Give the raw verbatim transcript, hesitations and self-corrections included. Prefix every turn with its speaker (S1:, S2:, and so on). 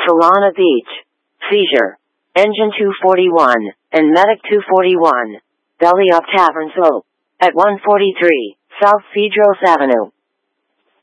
S1: Solana Beach. Seizure. Engine two forty-one, and Medic two forty-one. Belly Up Tavern Slope. At one forty-three, South Cedros Avenue.